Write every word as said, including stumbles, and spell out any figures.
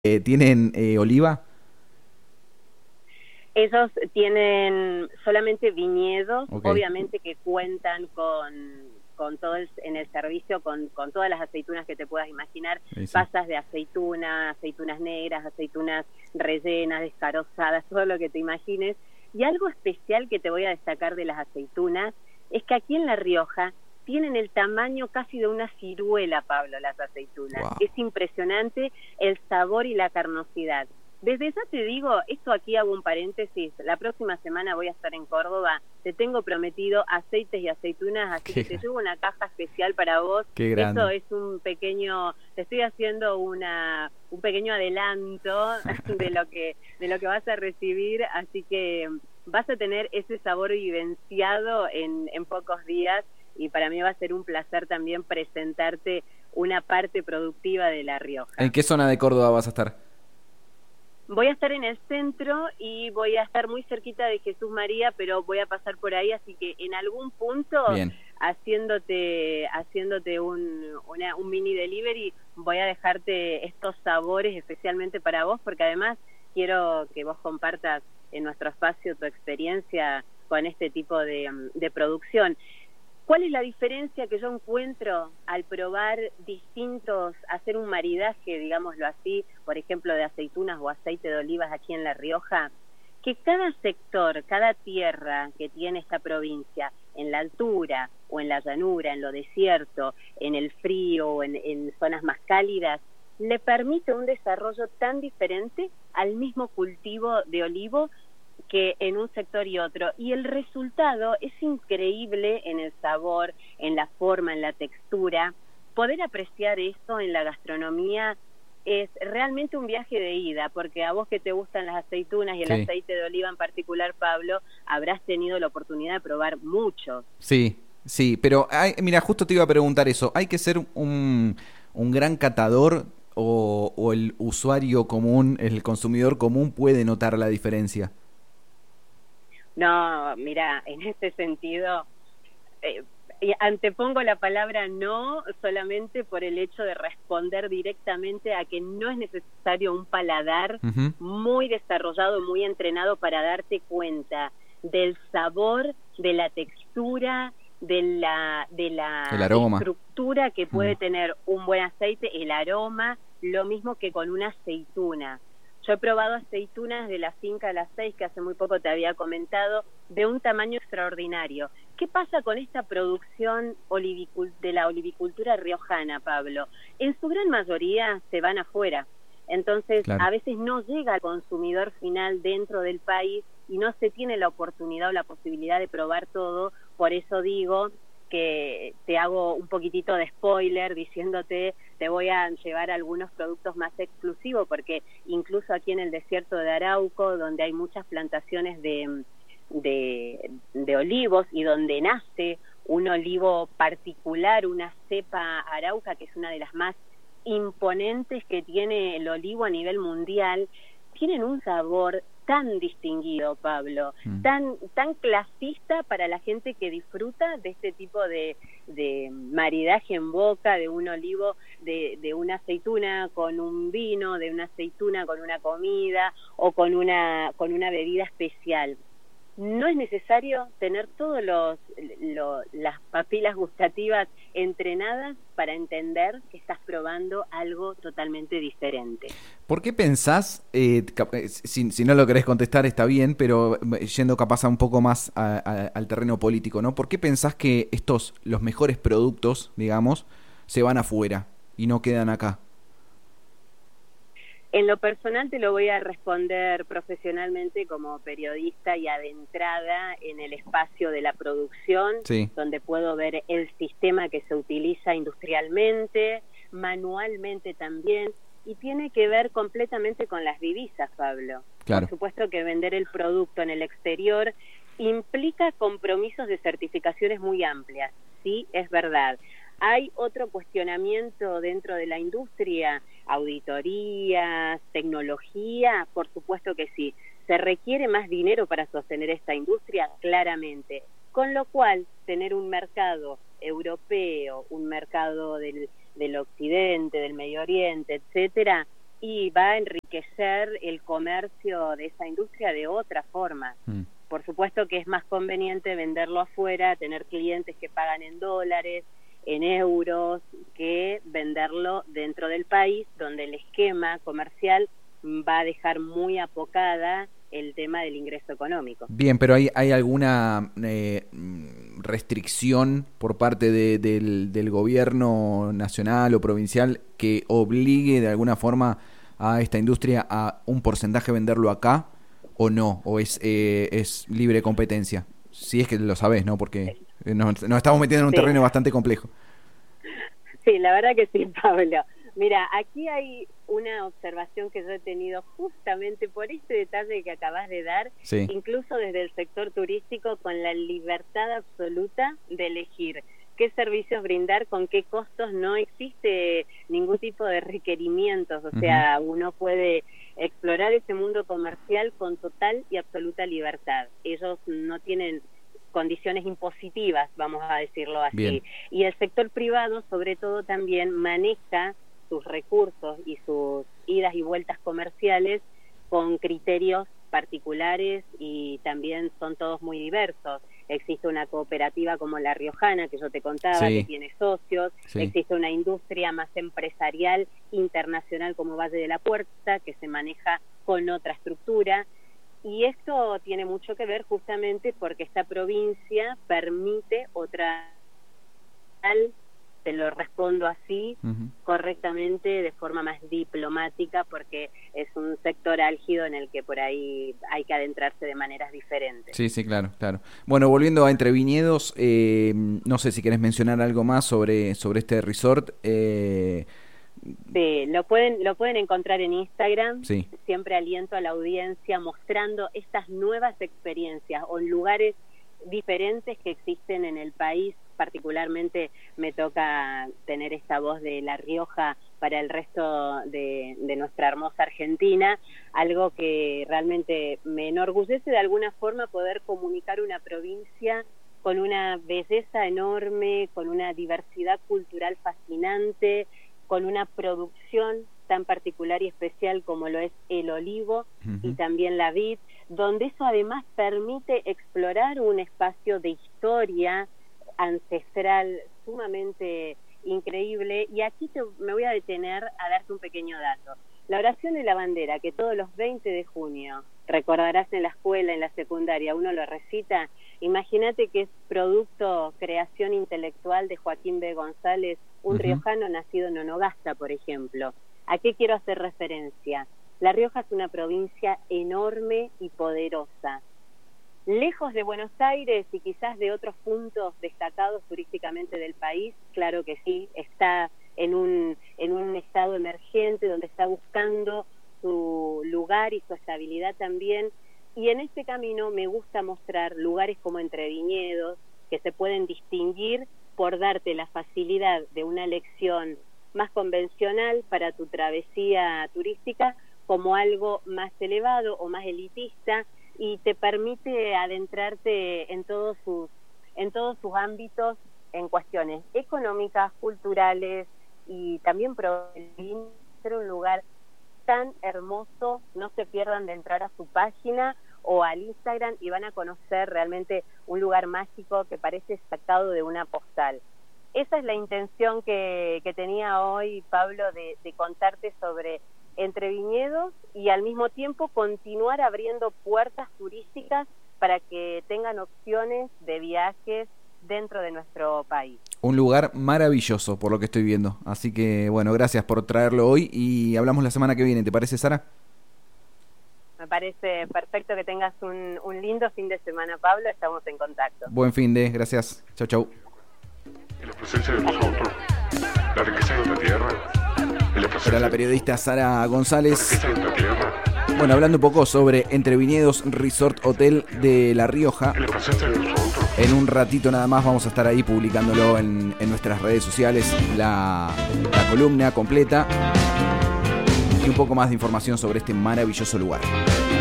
Eh, ¿tienen eh, oliva? Ellos tienen solamente viñedos, Ok. obviamente que cuentan con, con todo el, en el servicio, con, con todas las aceitunas que te puedas imaginar, Sí, sí. pasas de aceituna, aceitunas negras, aceitunas rellenas, descarozadas, todo lo que te imagines. Y algo especial que te voy a destacar de las aceitunas es que aquí en La Rioja tienen el tamaño casi de una ciruela, Pablo, las aceitunas. Wow. Es impresionante el sabor y la carnosidad. Desde ya te digo, esto aquí hago un paréntesis, la próxima semana voy a estar en Córdoba, te tengo prometido aceites y aceitunas, así Qué que te gran- llevo una caja especial para vos. Qué Esto grande. es un pequeño, te estoy haciendo una un pequeño adelanto de lo que de lo que vas a recibir, así que vas a tener ese sabor vivenciado en, en pocos días, y para mí va a ser un placer también presentarte una parte productiva de La ¿En Rioja. qué zona de Córdoba vas a estar? Voy a estar en el centro y voy a estar muy cerquita de Jesús María, pero voy a pasar por ahí, así que en algún punto, Bien. haciéndote haciéndote un, una, un mini delivery, voy a dejarte estos sabores especialmente para vos, porque además quiero que vos compartas en nuestro espacio tu experiencia con este tipo de, de producción. ¿Cuál es la diferencia que yo encuentro al probar distintos, hacer un maridaje, digámoslo así, por ejemplo, de aceitunas o aceite de olivas aquí en La Rioja? Que cada sector, cada tierra que tiene esta provincia, en la altura o en la llanura, en lo desierto, en el frío o en, en zonas más cálidas, le permite un desarrollo tan diferente al mismo cultivo de olivo que en un sector y otro, y el resultado es increíble en el sabor, en la forma, en la textura. Poder apreciar esto en la gastronomía es realmente un viaje de ida, porque a vos que te gustan las aceitunas y el Sí. aceite de oliva en particular, Pablo, habrás tenido la oportunidad de probar mucho. Sí, sí, pero hay, mira, justo te iba a preguntar eso. ¿Hay que ser un, un gran catador o, o el usuario común, el consumidor común puede notar la diferencia? No, mira, en este sentido, eh, y antepongo la palabra no solamente por el hecho de responder directamente a que no es necesario un paladar Ujú. muy desarrollado, muy entrenado para darte cuenta del sabor, de la textura, de la, de El la aroma. estructura que Mm. puede tener un buen aceite, el aroma, lo mismo que con una aceituna. Yo he probado aceitunas de la finca Las Seis, que hace muy poco te había comentado, de un tamaño extraordinario. ¿Qué pasa con esta producción olivicul- de la olivicultura riojana, Pablo? En su gran mayoría se van afuera. Entonces, Claro. a veces no llega al consumidor final dentro del país y no se tiene la oportunidad o la posibilidad de probar todo. Por eso digo que te hago un poquitito de spoiler diciéndote, te voy a llevar algunos productos más exclusivos, porque incluso aquí en el desierto de Arauco, donde hay muchas plantaciones de, de, de olivos y donde nace un olivo particular, una cepa arauca, que es una de las más imponentes que tiene el olivo a nivel mundial, tienen un sabor tan distinguido, Pablo, Mm. tan tan clasista para la gente que disfruta de este tipo de, de maridaje en boca, de un olivo, de, de una aceituna con un vino, de una aceituna con una comida o con una con una bebida especial. No es necesario tener todos los, lo, las papilas gustativas entrenadas para entender que estás probando algo totalmente diferente. ¿Por qué pensás, eh, cap- eh, si, si no lo querés contestar está bien, pero eh, yendo capaz a un poco más a- a- al terreno político, ¿no? ¿Por qué pensás que estos, los mejores productos, digamos, se van afuera y no quedan acá? En lo personal te lo voy a responder profesionalmente como periodista y adentrada en el espacio de la producción, Sí, donde puedo ver el sistema que se utiliza industrialmente, manualmente también, y tiene que ver completamente con las divisas, Pablo. Por claro. supuesto que vender el producto en el exterior implica compromisos de certificaciones muy amplias, sí, es verdad. Hay otro cuestionamiento dentro de la industria, auditorías, tecnología, por supuesto que sí. ¿Se requiere más dinero para sostener esta industria? Claramente. Con lo cual, tener un mercado europeo, un mercado del, del occidente, del Medio Oriente, etcétera, y va a enriquecer el comercio de esa industria de otra forma. Mm. Por supuesto que es más conveniente venderlo afuera, tener clientes que pagan en dólares, en euros, que venderlo dentro del país, donde el esquema comercial va a dejar muy apocada el tema del ingreso económico. Bien, pero ¿hay, hay alguna eh, restricción por parte de, del, del gobierno nacional o provincial que obligue de alguna forma a esta industria a un porcentaje venderlo acá o no? ¿O es, eh, es libre competencia? Si es que lo sabés, ¿no? Porque nos, nos estamos metiendo en un sí. terreno bastante complejo. Sí, la verdad que sí, Pablo. Mira, aquí hay una observación que yo he tenido justamente por este detalle que acabas de dar, sí. incluso desde el sector turístico, con la libertad absoluta de elegir qué servicios brindar, con qué costos. No existe ningún tipo de requerimientos, o uh-huh. sea, uno puede explorar ese mundo comercial con total y absoluta libertad. Ellos no tienen condiciones impositivas, vamos a decirlo así. Bien. Y el sector privado, sobre todo, también maneja sus recursos y sus idas y vueltas comerciales con criterios particulares, y también son todos muy diversos. Existe una cooperativa como La Riojana, que yo te contaba, sí. que tiene socios. Sí. Existe una industria más empresarial internacional como Valle de la Puerta, que se maneja con otra estructura. Y esto tiene mucho que ver justamente porque esta provincia permite otra, te lo respondo así, uh-huh. correctamente, de forma más diplomática, porque es un sector álgido en el que por ahí hay que adentrarse de maneras diferentes. Sí, sí, claro, claro. Bueno, volviendo a Entre Viñedos, eh, no sé si querés mencionar algo más sobre, sobre este resort. Eh, Sí, lo pueden lo pueden encontrar en Instagram. Sí. Siempre aliento a la audiencia mostrando estas nuevas experiencias o lugares diferentes que existen en el país. Particularmente me toca tener esta voz de La Rioja para el resto de, de nuestra hermosa Argentina, algo que realmente me enorgullece de alguna forma, poder comunicar una provincia con una belleza enorme, con una diversidad cultural fascinante, con una producción tan particular y especial como lo es el olivo uh-huh. y también la vid, donde eso además permite explorar un espacio de historia ancestral sumamente increíble. Y aquí te, me voy a detener a darte un pequeño dato. La oración de la bandera, que todos los veinte de junio recordarás en la escuela, en la secundaria, uno lo recita. Imagínate que es producto, creación intelectual de Joaquín B. González, un uh-huh. riojano nacido en Onogasta, por ejemplo. ¿A qué quiero hacer referencia? La Rioja es una provincia enorme y poderosa. Lejos de Buenos Aires y quizás de otros puntos destacados turísticamente del país, claro que sí, está en un, en un estado emergente donde está buscando su lugar y su estabilidad también. Y en este camino me gusta mostrar lugares como Entre Viñedos, que se pueden distinguir por darte la facilidad de una elección más convencional para tu travesía turística, como algo más elevado o más elitista, y te permite adentrarte en todos sus, en todos sus ámbitos, en cuestiones económicas, culturales, y también ser un lugar tan hermoso. No se pierdan de entrar a su página o al Instagram y van a conocer realmente un lugar mágico que parece sacado de una postal. Esa es la intención que, que tenía hoy, Pablo, de, de contarte sobre Entre Viñedos, y al mismo tiempo continuar abriendo puertas turísticas para que tengan opciones de viajes dentro de nuestro país. Un lugar maravilloso por lo que estoy viendo, así que bueno, gracias por traerlo hoy y hablamos la semana que viene, ¿te parece, Sara? Me parece perfecto, que tengas un, un lindo fin de semana, Pablo, estamos en contacto. Buen fin de, gracias, chau chau. En la presencia de nosotros, la riqueza de la tierra. Era la periodista Sara González. Bueno, hablando un poco sobre Entre Viñedos Resort Hotel de La Rioja. En un ratito nada más vamos a estar ahí publicándolo en, en nuestras redes sociales, la, la columna completa y un poco más de información sobre este maravilloso lugar.